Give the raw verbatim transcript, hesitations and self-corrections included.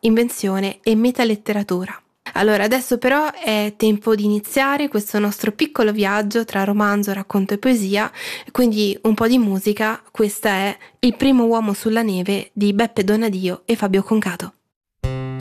invenzione e metaletteratura. Allora, adesso però è tempo di iniziare questo nostro piccolo viaggio tra romanzo, racconto e poesia, quindi un po' di musica. Questa è Il primo uomo sulla neve di Beppe Donadio e Fabio Concato.